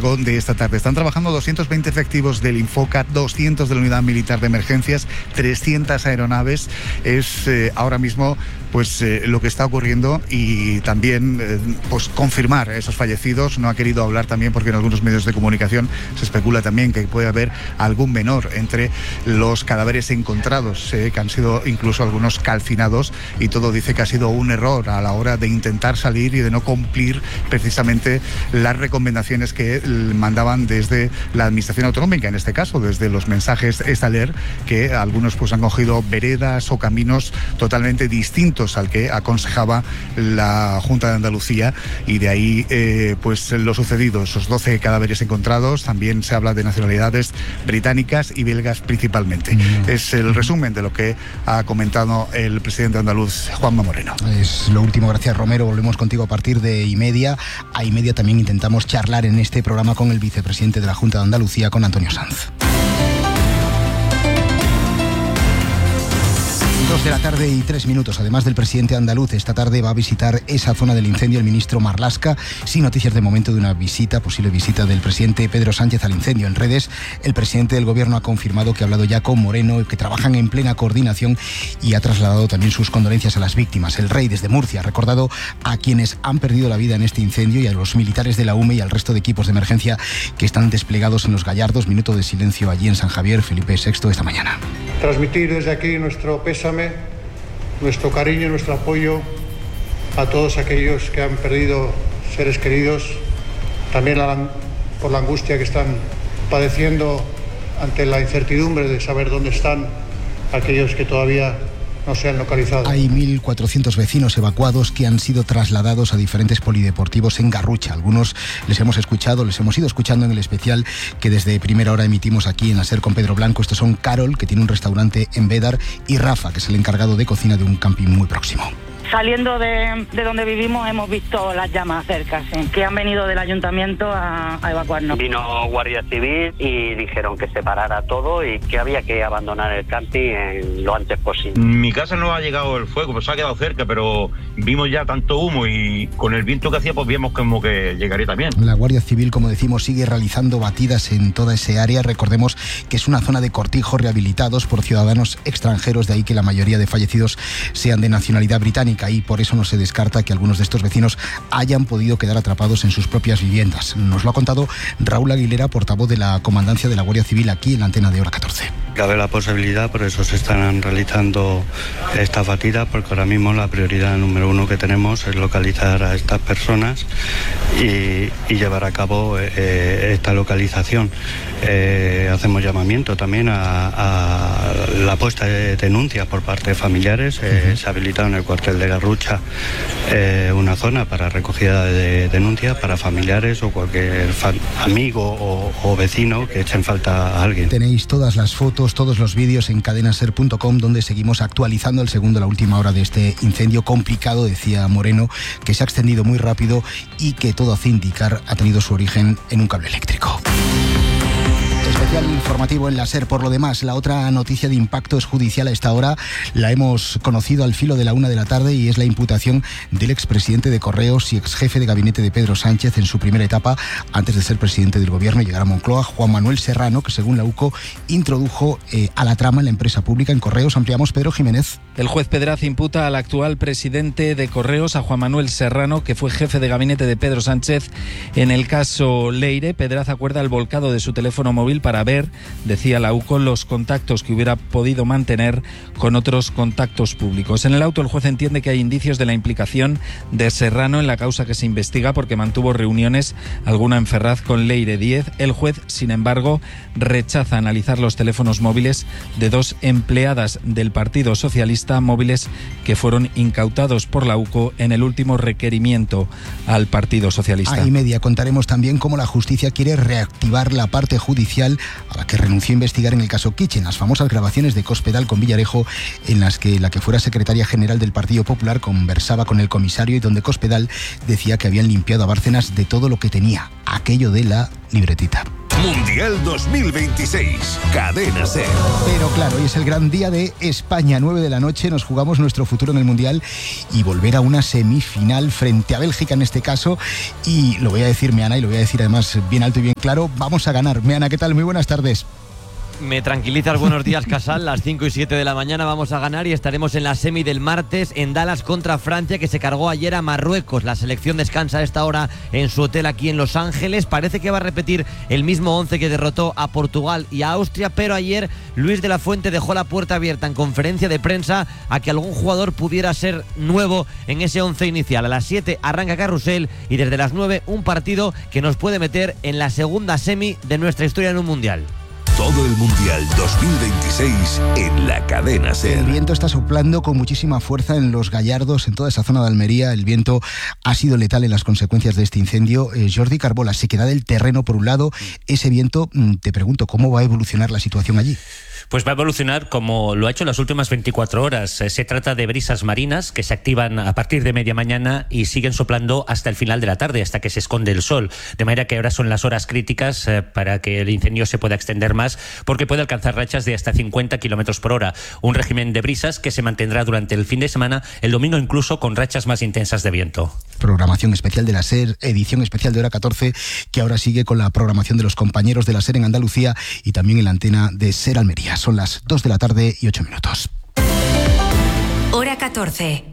largo de esta tarde. Están trabajando 220 efectivos del Infoca, 200 de la Unidad Militar de Emergencias, 300 aeronaves. Es ahora mismo lo que está ocurriendo, y también confirmar esos fallecidos. No ha querido hablar también porque en algunos medios de comunicación se especula también que puede haber algún menor entre los cadáveres encontrados, que han sido incluso algunos calcinados, y todo dice que ha sido un error a la hora de intentar salir y de no cumplir precisamente las recomendaciones que mandaban desde la Administración Autonómica, en este caso desde los mensajes Estaler, que algunos han cogido veredas o caminos totalmente distintos al que aconsejaba la Junta de Andalucía, y de ahí lo sucedido, esos 12 cadáveres encontrados. También se habla de nacionalidades británicas y belgas principalmente. Es el resumen de lo que ha comentado el presidente andaluz, Juanma Moreno. Es lo último, gracias Romero. Volvemos contigo a partir de y media. A y media también intentamos charlar en este programa con el vicepresidente de la Junta de Andalucía, con Antonio Sanz. 2:03 p.m. Además del presidente andaluz, esta tarde va a visitar esa zona del incendio el ministro Marlaska, sin noticias de momento de una posible visita del presidente Pedro Sánchez al incendio. En redes, el presidente del gobierno ha confirmado que ha hablado ya con Moreno, que trabajan en plena coordinación, y ha trasladado también sus condolencias a las víctimas. El rey, desde Murcia, ha recordado a quienes han perdido la vida en este incendio y a los militares de la UME y al resto de equipos de emergencia que están desplegados en Los Gallardos. Minuto de silencio allí en San Javier. Felipe VI esta mañana. Transmitir desde aquí nuestro pésame, nuestro cariño y nuestro apoyo a todos aquellos que han perdido seres queridos, también por la angustia que están padeciendo ante la incertidumbre de saber dónde están aquellos que todavía no se han localizado. Hay 1.400 vecinos evacuados que han sido trasladados a diferentes polideportivos en Garrucha. Algunos les hemos ido escuchando en el especial que desde primera hora emitimos aquí en la SER con Pedro Blanco. Estos son Carol, que tiene un restaurante en Bédar, y Rafa, que es el encargado de cocina de un camping muy próximo. Saliendo de donde vivimos hemos visto las llamas cerca, sí, que han venido del ayuntamiento a evacuarnos. Vino Guardia Civil y dijeron que se parara todo y que había que abandonar el camping lo antes posible. Mi casa no ha llegado el fuego, pues ha quedado cerca, pero vimos ya tanto humo y con el viento que hacía pues vimos como que llegaría también. La Guardia Civil, como decimos, sigue realizando batidas en toda ese área. Recordemos que es una zona de cortijos rehabilitados por ciudadanos extranjeros, de ahí que la mayoría de fallecidos sean de nacionalidad británica, y por eso no se descarta que algunos de estos vecinos hayan podido quedar atrapados en sus propias viviendas. Nos lo ha contado Raúl Aguilera, portavoz de la Comandancia de la Guardia Civil, aquí en la antena de Hora 14. Cabe la posibilidad, por eso se están realizando estas batidas, porque ahora mismo la prioridad número uno que tenemos es localizar a estas personas y llevar a cabo esta localización. Hacemos llamamiento también a la puesta de denuncias por parte de familiares. Se ha habilitado en el cuartel de Garrucha una zona para recogida de denuncias para familiares o cualquier amigo o vecino que echen falta a alguien. Tenéis todas las fotos, todos los vídeos en cadenaser.com, donde seguimos actualizando el segundo a la última hora de este incendio complicado, decía Moreno, que se ha extendido muy rápido y que todo hace indicar ha tenido su origen en un cable eléctrico. Especial informativo en la SER. Por lo demás, la otra noticia de impacto es judicial a esta hora. La hemos conocido al filo de la 1 de la tarde y es la imputación del expresidente de Correos y exjefe de gabinete de Pedro Sánchez en su primera etapa, antes de ser presidente del gobierno y llegar a Moncloa, Juan Manuel Serrano, que según la UCO introdujo a la trama en la empresa pública en Correos. Ampliamos, Pedro Jiménez. El juez Pedraz imputa al actual presidente de Correos, a Juan Manuel Serrano, que fue jefe de gabinete de Pedro Sánchez en el caso Leire. Pedraz acuerda el volcado de su teléfono móvil para ver, decía la UCO, los contactos que hubiera podido mantener con otros contactos públicos. En el auto, el juez entiende que hay indicios de la implicación de Serrano en la causa que se investiga, porque mantuvo reuniones, alguna en Ferraz, con Leire Díez. El juez, sin embargo, rechaza analizar los teléfonos móviles de dos empleadas del Partido Socialista, móviles que fueron incautados por la UCO en el último requerimiento al Partido Socialista. A y media contaremos también cómo la justicia quiere reactivar la parte judicial a la que renunció a investigar en el caso Kitchen, las famosas grabaciones de Cospedal con Villarejo, en las que la que fuera secretaria general del Partido Popular conversaba con el comisario y donde Cospedal decía que habían limpiado a Bárcenas de todo lo que tenía, aquello de la libretita. Mundial 2026, Cadena SER. Pero claro, hoy es el gran día de España, 9 de la noche, nos jugamos nuestro futuro en el Mundial y volver a una semifinal frente a Bélgica en este caso. Y lo voy a decir, Meana, y lo voy a decir además bien alto y bien claro, vamos a ganar. Meana, ¿qué tal? Muy buenas tardes. Me tranquilizas, buenos días, Casal. Las 5 y 7 de la mañana vamos a ganar y estaremos en la semi del martes en Dallas contra Francia, que se cargó ayer a Marruecos. La selección descansa a esta hora en su hotel aquí en Los Ángeles. Parece que va a repetir el mismo 11 que derrotó a Portugal y a Austria, pero ayer Luis de la Fuente dejó la puerta abierta en conferencia de prensa a que algún jugador pudiera ser nuevo en ese 11 inicial. A las 7 arranca Carrusel y desde las 9 un partido que nos puede meter en la segunda semi de nuestra historia en un Mundial. Todo el Mundial 2026 en la Cadena SER. El viento está soplando con muchísima fuerza en Los Gallardos, en toda esa zona de Almería. El viento ha sido letal en las consecuencias de este incendio. Jordi Carbola, sequedad del terreno por un lado. Ese viento, te pregunto, ¿cómo va a evolucionar la situación allí? Pues va a evolucionar como lo ha hecho en las últimas 24 horas. Se trata de brisas marinas que se activan a partir de media mañana y siguen soplando hasta el final de la tarde, hasta que se esconde el sol. De manera que ahora son las horas críticas para que el incendio se pueda extender más, porque puede alcanzar rachas de hasta 50 kilómetros por hora. Un régimen de brisas que se mantendrá durante el fin de semana, el domingo incluso con rachas más intensas de viento. Programación especial de la SER, edición especial de Hora 14, que ahora sigue con la programación de los compañeros de la SER en Andalucía y también en la antena de SER Almería. Son las 2 de la tarde y 8 minutos. Hora 14.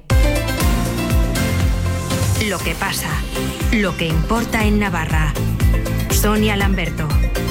Lo que pasa, lo que importa en Navarra. Sonia Lamberto.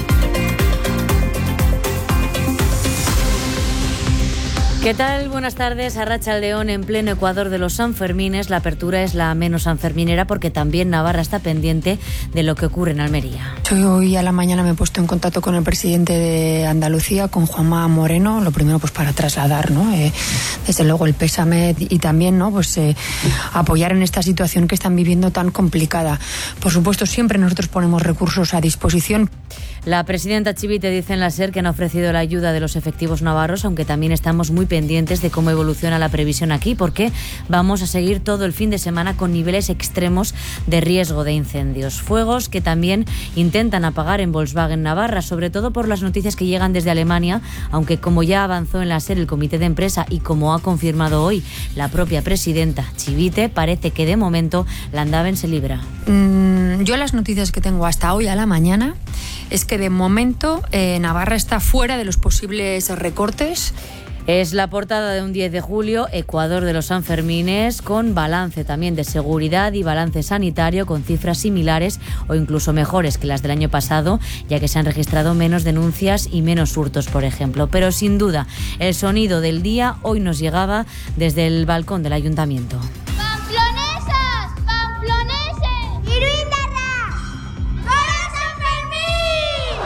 ¿Qué tal? Buenas tardes. Arratsaldeón, en pleno Ecuador de los Sanfermines. La apertura es la menos sanferminera porque también Navarra está pendiente de lo que ocurre en Almería. Hoy a la mañana me he puesto en contacto con el presidente de Andalucía, con Juanma Moreno, lo primero pues para trasladar, ¿no? Desde luego el pésame y también, ¿no? Pues apoyar en esta situación que están viviendo tan complicada. Por supuesto, siempre nosotros ponemos recursos a disposición. La presidenta Chivite dice en la SER que han ofrecido la ayuda de los efectivos navarros, aunque también estamos muy pendientes de cómo evoluciona la previsión aquí, porque vamos a seguir todo el fin de semana con niveles extremos de riesgo de incendios. Fuegos que también intentan apagar en Volkswagen Navarra, sobre todo por las noticias que llegan desde Alemania, aunque como ya avanzó en la SER el comité de empresa y como ha confirmado hoy la propia presidenta Chivite, parece que de momento Landaven se libra. Yo las noticias que tengo hasta hoy a la mañana es que de momento Navarra está fuera de los posibles recortes. Es la portada de un 10 de julio, Ecuador de los Sanfermines, con balance también de seguridad y balance sanitario con cifras similares o incluso mejores que las del año pasado, ya que se han registrado menos denuncias y menos hurtos, por ejemplo. Pero sin duda, el sonido del día hoy nos llegaba desde el balcón del ayuntamiento. ¡Pamplonesas! ¡Pamploneses! ¡Iruindarra! ¡Gora San Fermín!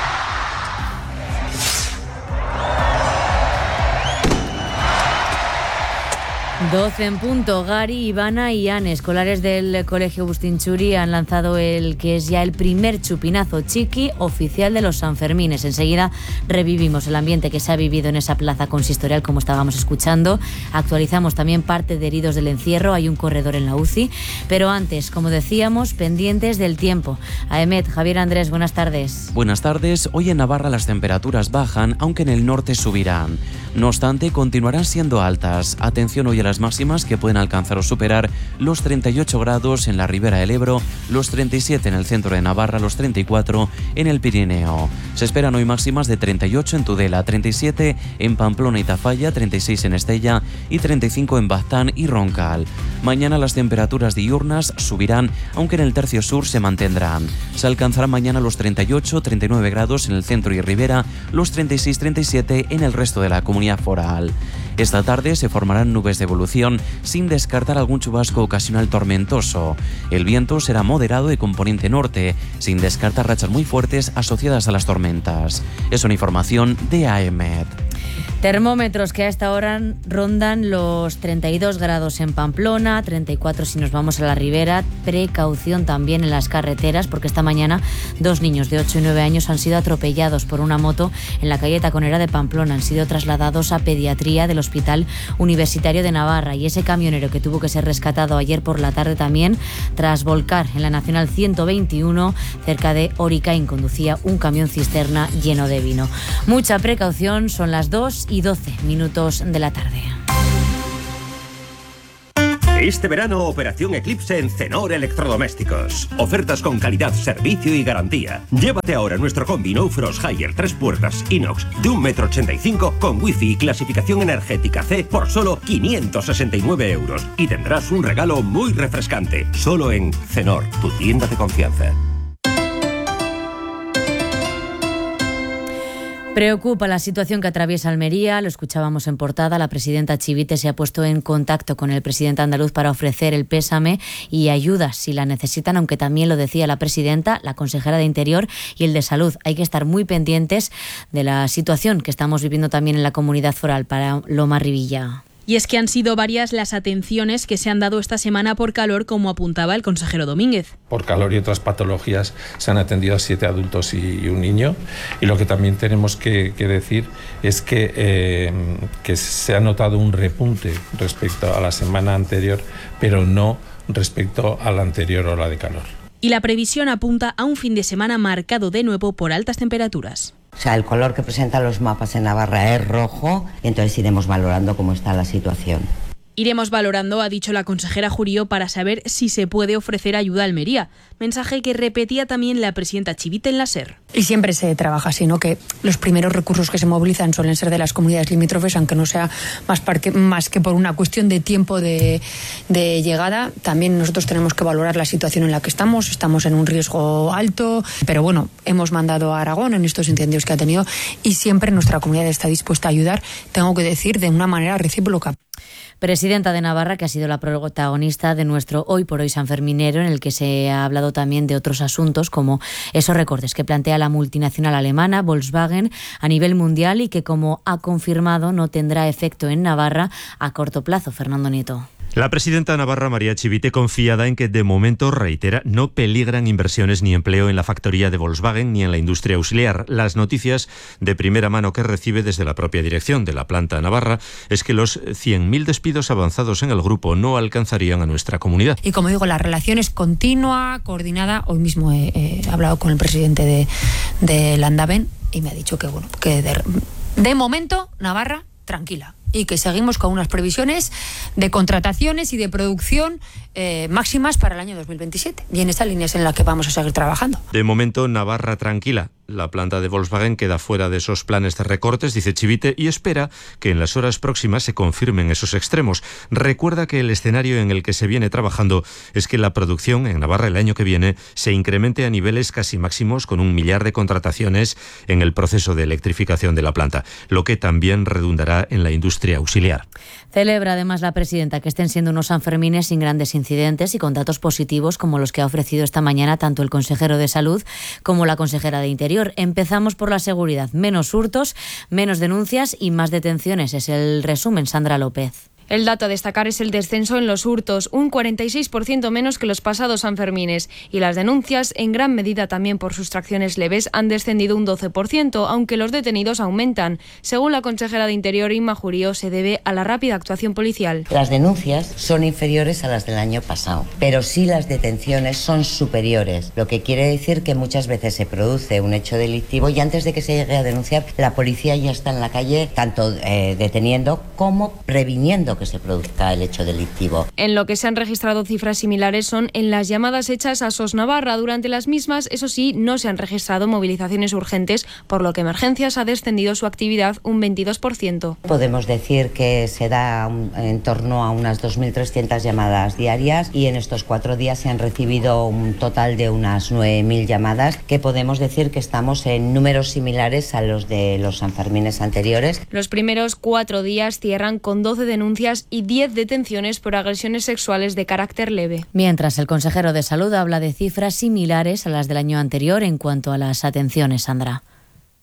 12 en punto. Gary, Ivana y Anne, escolares del Colegio Bustinchuri, han lanzado el que es ya el primer chupinazo chiqui oficial de los Sanfermines. Enseguida revivimos el ambiente que se ha vivido en esa plaza consistorial, como estábamos escuchando. Actualizamos también parte de heridos del encierro. Hay un corredor en la UCI. Pero antes, como decíamos, pendientes del tiempo. Aemet, Javier Andrés, buenas tardes. Buenas tardes. Hoy en Navarra las temperaturas bajan, aunque en el norte subirán. No obstante, continuarán siendo altas. Atención hoy a las máximas, que pueden alcanzar o superar los 38 grados en la Ribera del Ebro, los 37 en el centro de Navarra, los 34 en el Pirineo. Se esperan hoy máximas de 38 en Tudela, 37 en Pamplona y Tafalla, 36 en Estella y 35 en Baztán y Roncal. Mañana las temperaturas diurnas subirán, aunque en el tercio sur se mantendrán. Se alcanzarán mañana los 38, 39 grados en el centro y Ribera, los 36, 37 en el resto de la comunidad foral. Esta tarde se formarán nubes de evolución, sin descartar algún chubasco ocasional tormentoso. El viento será moderado de componente norte, sin descartar rachas muy fuertes asociadas a las tormentas. Es una información de AEMET. Termómetros que a esta hora rondan los 32 grados en Pamplona, 34 si nos vamos a la ribera. Precaución también en las carreteras, porque esta mañana 2 niños de 8 y 9 años han sido atropellados por una moto en la calle Taconera de Pamplona. Han sido trasladados a pediatría del Hospital Universitario de Navarra, y ese camionero que tuvo que ser rescatado ayer por la tarde también tras volcar en la Nacional 121 cerca de Oricain. Conducía un camión cisterna lleno de vino. Mucha precaución, son las 2:12 de la tarde. Este verano, Operación Eclipse en Cenor Electrodomésticos. Ofertas con calidad, servicio y garantía. Llévate ahora nuestro combi No Frost Higher 3 puertas inox de 1,85 m con wifi y clasificación energética C por solo 569 euros. Y tendrás un regalo muy refrescante. Solo en Cenor, tu tienda de confianza. Preocupa la situación que atraviesa Almería, lo escuchábamos en portada. La presidenta Chivite se ha puesto en contacto con el presidente andaluz para ofrecer el pésame y ayuda si la necesitan, aunque también lo decía la presidenta, la consejera de Interior y el de Salud. Hay que estar muy pendientes de la situación que estamos viviendo también en la comunidad foral. Para Loma Rivilla. Y es que han sido varias las atenciones que se han dado esta semana por calor, como apuntaba el consejero Domínguez. Por calor y otras patologías se han atendido a 7 adultos y un niño. Y lo que también tenemos que decir es que se ha notado un repunte respecto a la semana anterior, pero no respecto a la anterior ola de calor. Y la previsión apunta a un fin de semana marcado de nuevo por altas temperaturas. O sea, el color que presentan los mapas en Navarra es rojo, y entonces iremos valorando cómo está la situación. Iremos valorando, ha dicho la consejera Jurío, para saber si se puede ofrecer ayuda a Almería. Mensaje que repetía también la presidenta Chivite en la SER. Y siempre se trabaja así, ¿no? Que los primeros recursos que se movilizan suelen ser de las comunidades limítrofes, aunque no sea más que por una cuestión de tiempo de llegada. También nosotros tenemos que valorar la situación en la que estamos en un riesgo alto, pero bueno, hemos mandado a Aragón en estos incendios que ha tenido y siempre nuestra comunidad está dispuesta a ayudar, tengo que decir, de una manera recíproca. Presidenta de Navarra, que ha sido la protagonista de nuestro Hoy por Hoy sanferminero, en el que se ha hablado también de otros asuntos, como esos recortes que plantea la multinacional alemana Volkswagen a nivel mundial y que, como ha confirmado, no tendrá efecto en Navarra a corto plazo. Fernando Nieto. La presidenta navarra, María Chivite, confiada en que de momento, reitera, no peligran inversiones ni empleo en la factoría de Volkswagen ni en la industria auxiliar. Las noticias de primera mano que recibe desde la propia dirección de la planta navarra es que los 100.000 despidos avanzados en el grupo no alcanzarían a nuestra comunidad. Y como digo, la relación es continua, coordinada. Hoy mismo he hablado con el presidente de Landaven y me ha dicho que bueno, que de momento Navarra tranquila, y que seguimos con unas previsiones de contrataciones y de producción máximas para el año 2027. Y en esta línea es en la que vamos a seguir trabajando. De momento, Navarra tranquila. La planta de Volkswagen queda fuera de esos planes de recortes, dice Chivite, y espera que en las horas próximas se confirmen esos extremos. Recuerda que el escenario en el que se viene trabajando es que la producción en Navarra el año que viene se incremente a niveles casi máximos, con 1 millar de contrataciones en el proceso de electrificación de la planta, lo que también redundará en la industria auxiliar. Celebra además la presidenta que estén siendo unos Sanfermines sin grandes incidentes y con datos positivos como los que ha ofrecido esta mañana tanto el consejero de Salud como la consejera de Interior. Empezamos por la seguridad. Menos hurtos, menos denuncias y más detenciones. Es el resumen, Sandra López. El dato a destacar es el descenso en los hurtos, un 46% menos que los pasados Sanfermines, y las denuncias, en gran medida también por sustracciones leves, han descendido un 12%, aunque los detenidos aumentan. Según la consejera de Interior, Inma Jurío, se debe a la rápida actuación policial. Las denuncias son inferiores a las del año pasado, pero sí las detenciones son superiores, lo que quiere decir que muchas veces se produce un hecho delictivo y antes de que se llegue a denunciar, la policía ya está en la calle, tanto deteniendo como previniendo que se produzca el hecho delictivo. En lo que se han registrado cifras similares son en las llamadas hechas a SOS Navarra. Durante las mismas, eso sí, no se han registrado movilizaciones urgentes, por lo que Emergencias ha descendido su actividad un 22%. Podemos decir que se da en torno a unas 2.300 llamadas diarias y en estos 4 días se han recibido un total de unas 9.000 llamadas, que podemos decir que estamos en números similares a los de los Sanfermines anteriores. Los primeros 4 días cierran con 12 denuncias y 10 detenciones por agresiones sexuales de carácter leve. Mientras, el consejero de Salud habla de cifras similares a las del año anterior en cuanto a las atenciones, Sandra.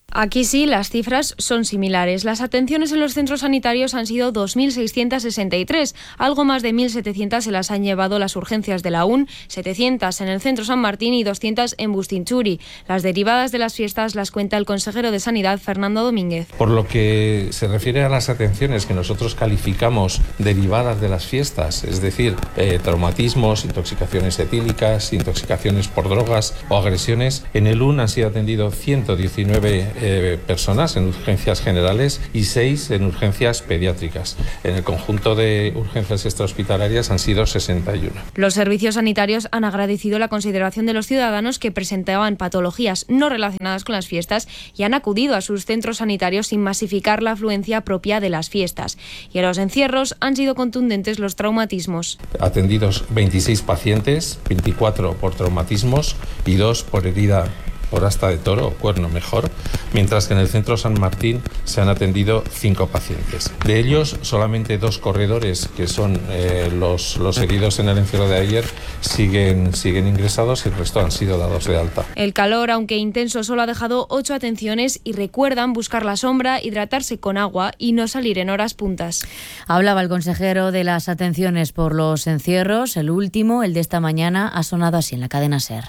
Aquí sí, las cifras son similares. Las atenciones en los centros sanitarios han sido 2.663. Algo más de 1.700 se las han llevado las urgencias de la UN, 700 en el Centro San Martín y 200 en Bustinchuri. Las derivadas de las fiestas las cuenta el consejero de Sanidad, Fernando Domínguez. Por lo que se refiere a las atenciones que nosotros calificamos derivadas de las fiestas, es decir, traumatismos, intoxicaciones etílicas, intoxicaciones por drogas o agresiones, en el UN han sido atendidos 119 personas en urgencias generales y 6 en urgencias pediátricas. En el conjunto de urgencias extrahospitalarias han sido 61. Los servicios sanitarios han agradecido la consideración de los ciudadanos que presentaban patologías no relacionadas con las fiestas y han acudido a sus centros sanitarios sin masificar la afluencia propia de las fiestas. Y en los encierros han sido contundentes los traumatismos. Atendidos 26 pacientes, 24 por traumatismos y 2 por herida por asta de toro o cuerno mejor, mientras que en el Centro San Martín se han atendido 5 pacientes. De ellos, solamente 2 corredores, que son los heridos en el encierro de ayer, siguen ingresados y el resto han sido dados de alta. El calor, aunque intenso, solo ha dejado 8 atenciones y recuerdan buscar la sombra, hidratarse con agua y no salir en horas puntas. Hablaba el consejero de las atenciones por los encierros. El último, el de esta mañana, ha sonado así en la cadena SER.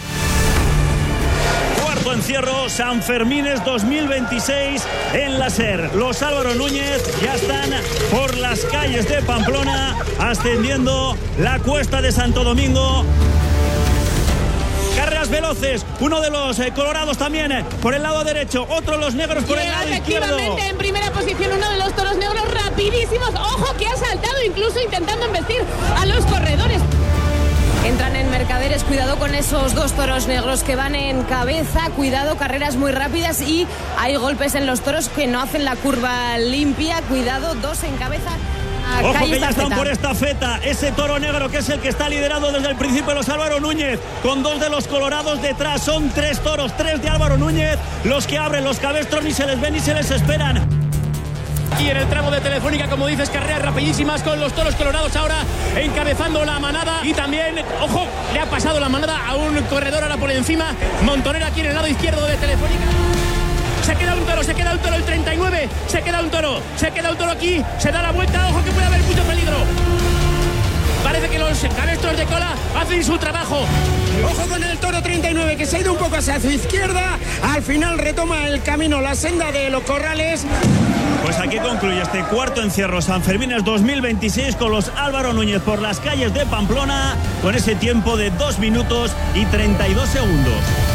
Encierro Sanfermines 2026 en la SER. Los Álvaro Núñez ya están por las calles de Pamplona ascendiendo la cuesta de Santo Domingo. Carreras veloces, uno de los colorados también por el lado derecho, otro los negros por el lado izquierdo. Efectivamente, en primera posición uno de los toros negros rapidísimos. Ojo que ha saltado incluso intentando embestir a los corredores. Entran en Mercaderes, cuidado con esos 2 toros negros que van en cabeza, cuidado, carreras muy rápidas y hay golpes en los toros que no hacen la curva limpia, cuidado, 2 en cabeza. Ojo que ya están por estafeta, ese toro negro que es el que está liderado desde el principio de los Álvaro Núñez, con 2 de los colorados detrás, son 3 toros, 3 de Álvaro Núñez, los que abren los cabestros, ni se les ven ni se les esperan. Y en el tramo de Telefónica, como dices, carreras rapidísimas con los toros colorados ahora encabezando la manada. Y también, ojo, le ha pasado la manada a un corredor ahora por encima. Montonera aquí en el lado izquierdo de Telefónica. Se queda un toro, el 39. Se queda un toro aquí. Se da la vuelta, ojo que puede haber mucho peligro. Parece que los cabestros de cola hacen su trabajo. Ojo con el toro 39 que se ha ido un poco hacia su izquierda. Al final retoma el camino, la senda de los corrales. Pues aquí concluye este cuarto encierro Sanfermines 2026 con los Álvaro Núñez por las calles de Pamplona con ese tiempo de 2 minutos y 32 segundos.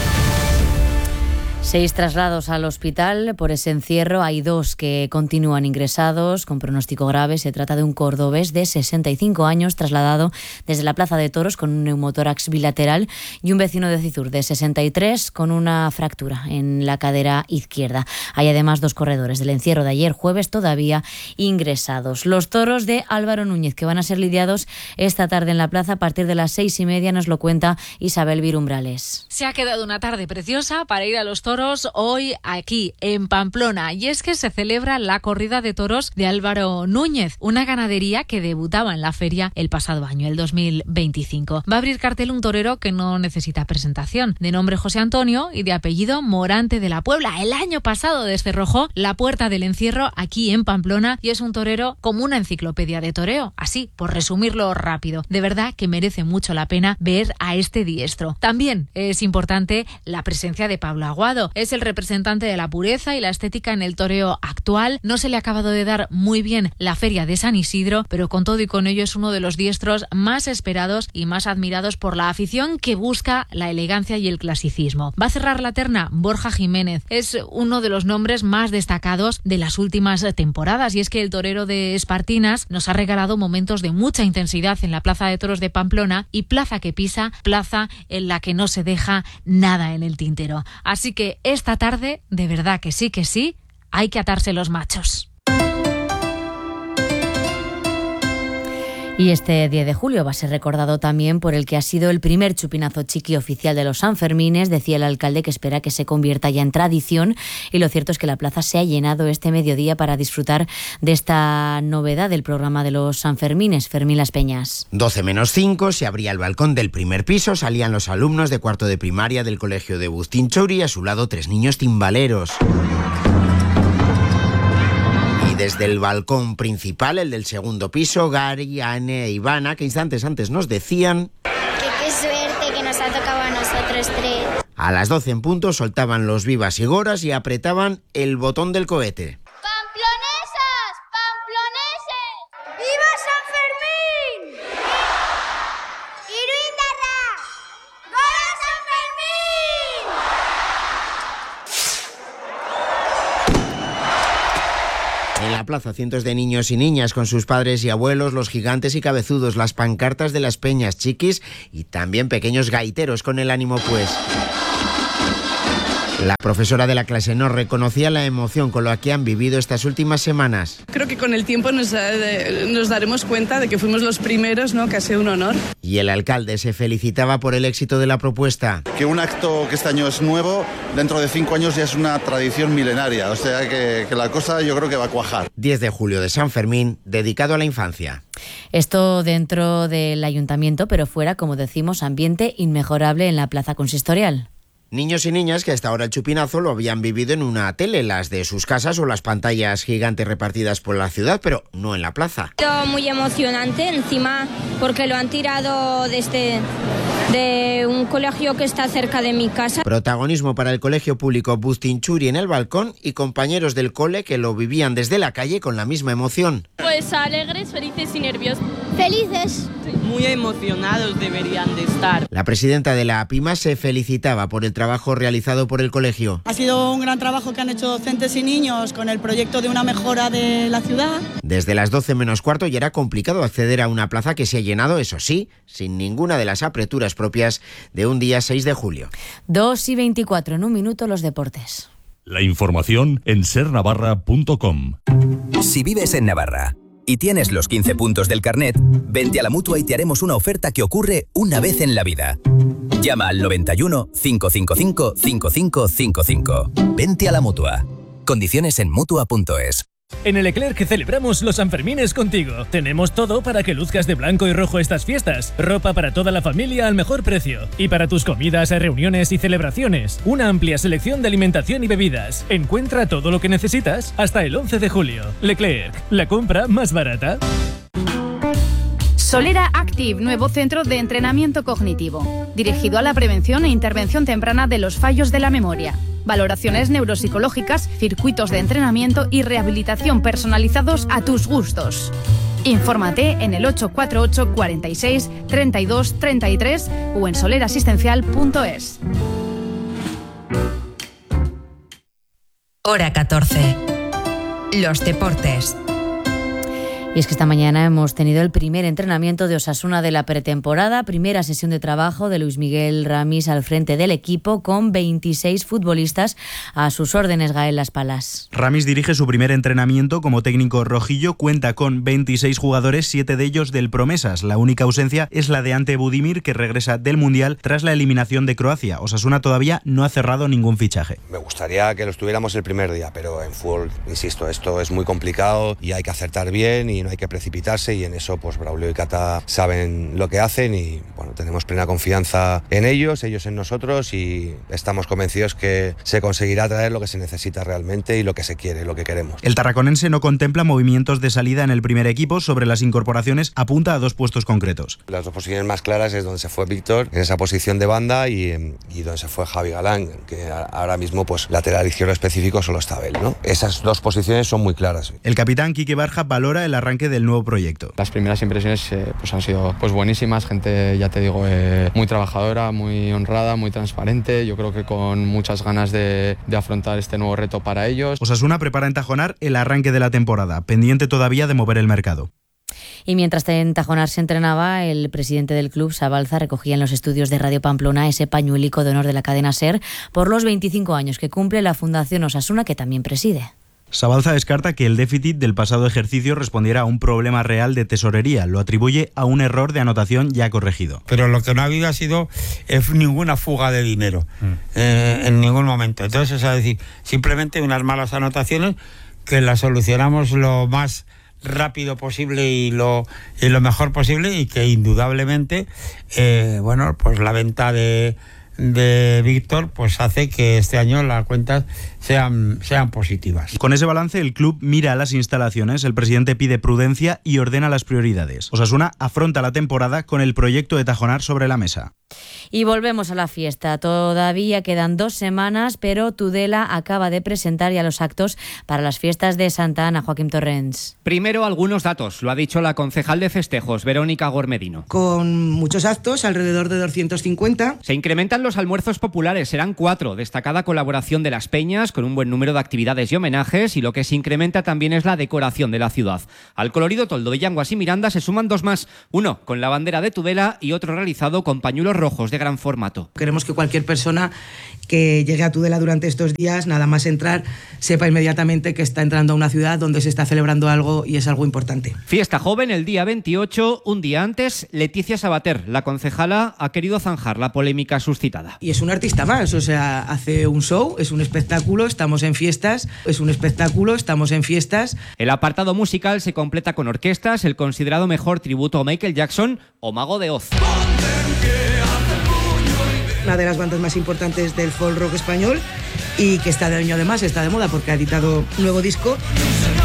6 traslados al hospital por ese encierro. Hay 2 que continúan ingresados con pronóstico grave. Se trata de un cordobés de 65 años trasladado desde la Plaza de Toros con un neumotórax bilateral y un vecino de Cizur de 63 con una fractura en la cadera izquierda. Hay además 2 corredores del encierro de ayer jueves todavía ingresados. Los toros de Álvaro Núñez que van a ser lidiados esta tarde en la plaza a partir de las 6:30, nos lo cuenta Isabel Virumbrales. Se ha quedado una tarde preciosa para ir a los toros hoy aquí en Pamplona, y es que se celebra la corrida de toros de Álvaro Núñez, una ganadería que debutaba en la feria el pasado año, el 2025. Va a abrir cartel un torero que no necesita presentación, de nombre José Antonio y de apellido Morante de la Puebla. El año pasado descerrojó la puerta del encierro aquí en Pamplona y es un torero como una enciclopedia de toreo, así por resumirlo rápido. De verdad que merece mucho la pena ver a este diestro. También es importante la presencia de Pablo Aguado. Es el representante de la pureza y la estética en el toreo actual. No se le ha acabado de dar muy bien la feria de San Isidro, pero con todo y con ello es uno de los diestros más esperados y más admirados por la afición que busca la elegancia y el clasicismo. Va a cerrar la terna Borja Jiménez. Es uno de los nombres más destacados de las últimas temporadas, y es que el torero de Espartinas nos ha regalado momentos de mucha intensidad en la Plaza de Toros de Pamplona, y plaza que pisa, plaza en la que no se deja nada en el tintero. Así que esta tarde, de verdad que sí, hay que atarse los machos. Y este 10 de julio va a ser recordado también por el que ha sido el primer chupinazo chiqui oficial de los Sanfermines. Decía el alcalde que espera que se convierta ya en tradición, y lo cierto es que la plaza se ha llenado este mediodía para disfrutar de esta novedad del programa de los Sanfermines. Fermín Las Peñas. 12 menos 5, se abría el balcón del primer piso, salían los alumnos de cuarto de primaria del colegio de Bustinchuri y a su lado 3 niños timbaleros. Desde el balcón principal, el del segundo piso, Gary, Anne e Ivana, que instantes antes nos decían que qué suerte que nos ha tocado a nosotros 3. A las 12 en punto soltaban los vivas y goras y apretaban el botón del cohete. ¡Pamplonesas! ¡Pamploneses! ¡Viva San Fermín! ¡Iruindarra! ¡Gora San Fermín! En la plaza, cientos de niños y niñas con sus padres y abuelos, los gigantes y cabezudos, las pancartas de las peñas chiquis y también pequeños gaiteros con el ánimo pues. La profesora de la clase nos reconocía la emoción con la que han vivido estas últimas semanas. Creo que con el tiempo nos daremos cuenta de que fuimos los primeros, ¿no? Que ha sido un honor. Y el alcalde se felicitaba por el éxito de la propuesta. Que un acto que este año es nuevo, dentro de 5 años ya es una tradición milenaria, o sea que la cosa yo creo que va a cuajar. 10 de julio de San Fermín, dedicado a la infancia. Esto dentro del ayuntamiento, pero fuera, como decimos, ambiente inmejorable en la plaza consistorial. Niños y niñas que hasta ahora el chupinazo lo habían vivido en una tele, las de sus casas o las pantallas gigantes repartidas por la ciudad, pero no en la plaza. Muy emocionante, encima porque lo han tirado de un colegio que está cerca de mi casa. Protagonismo para el colegio público Bustinchuri en el balcón y compañeros del cole que lo vivían desde la calle con la misma emoción. Pues alegres, felices y nerviosos. ¡Felices! Muy emocionados deberían de estar. La presidenta de la APIMA se felicitaba por el trabajo realizado por el colegio. Ha sido un gran trabajo que han hecho docentes y niños con el proyecto de una mejora de la ciudad. Desde las 12 menos cuarto ya era complicado acceder a una plaza que se ha llenado, eso sí, sin ninguna de las apreturas propias de un día 6 de julio. 2:24, en un minuto los deportes. La información en sernavarra.com. Si vives en Navarra y tienes los 15 puntos del carnet, vente a la Mutua y te haremos una oferta que ocurre una vez en la vida. Llama al 91 555 5555. Vente a la Mutua. Condiciones en Mutua.es. En el Leclerc celebramos los Sanfermines contigo. Tenemos todo para que luzcas de blanco y rojo estas fiestas. Ropa para toda la familia al mejor precio. Y para tus comidas, reuniones y celebraciones, una amplia selección de alimentación y bebidas. Encuentra todo lo que necesitas hasta el 11 de julio. Leclerc, la compra más barata. Solera Active, nuevo centro de entrenamiento cognitivo, dirigido a la prevención e intervención temprana de los fallos de la memoria. Valoraciones neuropsicológicas, circuitos de entrenamiento y rehabilitación personalizados a tus gustos. Infórmate en el 848 46 32 33 o en solerasistencial.es. Hora 14. Los deportes. Y es que esta mañana hemos tenido el primer entrenamiento de Osasuna de la pretemporada, primera sesión de trabajo de Luis Miguel Ramis al frente del equipo con 26 futbolistas a sus órdenes. Gael Las Palas. Ramis dirige su primer entrenamiento como técnico rojillo, cuenta con 26 jugadores, 7 de ellos del Promesas. La única ausencia es la de Ante Budimir, que regresa del Mundial tras la eliminación de Croacia. Osasuna todavía no ha cerrado ningún fichaje. Me gustaría que lo estuviéramos el primer día, pero en fútbol, insisto, esto es muy complicado y hay que acertar bien y no hay que precipitarse, y en eso pues Braulio y Cata saben lo que hacen y bueno, tenemos plena confianza en ellos en nosotros, y estamos convencidos que se conseguirá traer lo que se necesita realmente y lo que se quiere, lo que queremos. El tarraconense no contempla movimientos de salida en el primer equipo. Sobre las incorporaciones apunta a 2 puestos concretos. Las 2 posiciones más claras es donde se fue Víctor en esa posición de banda y donde se fue Javi Galán, que ahora mismo pues lateral izquierdo específico solo está Abel, ¿no? Esas 2 posiciones son muy claras. El capitán Quique Barja valora el arranque del nuevo proyecto. Las primeras impresiones pues han sido pues buenísimas, gente, ya te digo, muy trabajadora, muy honrada, muy transparente. Yo creo que con muchas ganas de afrontar este nuevo reto para ellos. Osasuna prepara en Tajonar el arranque de la temporada, pendiente todavía de mover el mercado. Y mientras en Tajonar se entrenaba, el presidente del club, Sabalza, recogía en los estudios de Radio Pamplona ese pañuelico de honor de la cadena SER por los 25 años que cumple la Fundación Osasuna, que también preside. Sabalza descarta que el déficit del pasado ejercicio respondiera a un problema real de tesorería. Lo atribuye a un error de anotación ya corregido. Pero lo que no ha habido ha sido ninguna fuga de dinero en ningún momento. Entonces, es decir, simplemente unas malas anotaciones que las solucionamos lo más rápido posible y lo mejor posible, y que indudablemente pues la venta de Víctor pues hace que este año las cuentas sean positivas. Con ese balance, el club mira a las instalaciones, el presidente pide prudencia y ordena las prioridades. Osasuna afronta la temporada con el proyecto de Tajonar sobre la mesa. Y volvemos a la fiesta. Todavía quedan 2 semanas, pero Tudela acaba de presentar ya los actos para las fiestas de Santa Ana. Joaquín Torrens. Primero, algunos datos. Lo ha dicho la concejal de festejos, Verónica Gormedino. Con muchos actos, alrededor de 250. Se incrementan los almuerzos populares, serán 4. Destacada colaboración de las peñas, con un buen número de actividades y homenajes, y lo que se incrementa también es la decoración de la ciudad. Al colorido toldo de Yanguas y Miranda se suman 2 más. Uno con la bandera de Tudela y otro realizado con pañuelos rojos de gran formato. Queremos que cualquier persona que llegue a Tudela durante estos días, nada más entrar, sepa inmediatamente que está entrando a una ciudad donde se está celebrando algo y es algo importante. Fiesta joven el día 28, un día antes. Leticia Sabater, la concejala, ha querido zanjar la polémica suscitada. Y es un artista más, o sea, hace un show, es un espectáculo, estamos en fiestas, El apartado musical se completa con orquestas, el considerado mejor tributo a Michael Jackson o Mago de Oz. Una de las bandas más importantes del folk rock español y que está de año además, está de moda porque ha editado un nuevo disco.